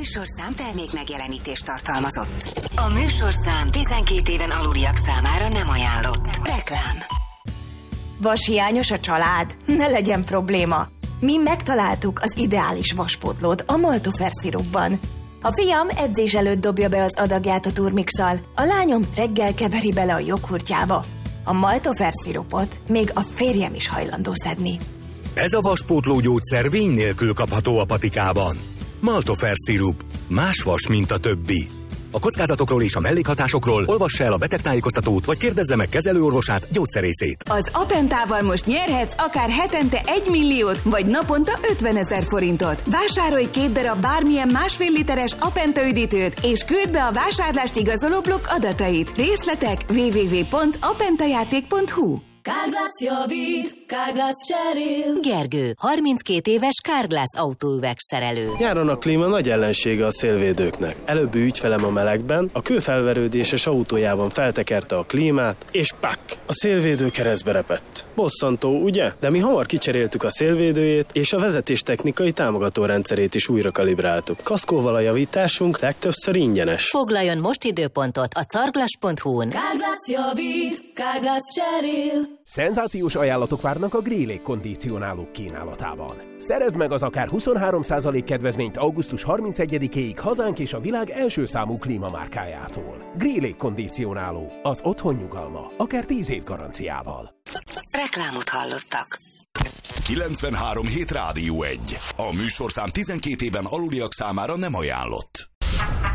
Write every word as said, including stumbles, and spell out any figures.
műsorszám termék megjelenítést tartalmazott. A műsorszám tizenkét éven aluliak számára nem ajánlott. Reklám. Vashiányos a család? Ne legyen probléma. Mi megtaláltuk az ideális vaspótlót a Maltofer szirupban. A fiam edzés előtt dobja be az adagját a turmixal, a lányom reggel keveri bele a joghurtjába. A Maltofer szirupot még a férjem is hajlandó szedni. Ez a vaspótló gyógyszer vény nélkül kapható a patikában. Maltofer szirup. Más vas, mint a többi. A kockázatokról és a mellékhatásokról olvassa el a betegtájékoztatót, vagy kérdezze meg kezelőorvosát, gyógyszerészét. Az Apentával most nyerhetsz akár hetente egy milliót, vagy naponta ötvenezer forintot. Vásárolj két darab bármilyen másfél literes Apenta üdítőt, és küld be a vásárlást igazoló blokk adatait. Részletek double-u double-u double-u pont apentajáték pont hu. Carglass javít, Carglass cserél. Gergő, harminckét éves Carglass autóüvegszerelő. Nyáron a klíma nagy ellensége a szélvédőknek. Előbbi ügyfelem a melegben, a kőfelverődéses autójában feltekerte a klímát, és pak! A szélvédő keresztbe repett. Bosszantó, ugye? De mi hamar kicseréltük a szélvédőjét, és a vezetéstechnikai támogató rendszerét is újra kalibráltuk. Kaszkóval a javításunk legtöbbször ingyenes. Foglaljon most időpontot a carglass pont hu-n. Carglass javít, Carglass cserél. Szenzációs ajánlatok várnak a Grillé kondicionálók kínálatában. Szerezd meg az akár huszonhárom százalék kedvezményt augusztus harmincegyedikéig hazánk és a világ első számú klímamárkájától. Grillé kondicionáló, az otthon nyugalma, akár tíz év garanciával. Reklámot hallottak. kilencvenhárom hét Rádió egy. A műsorszám tizenkét éven aluliak számára nem ajánlott.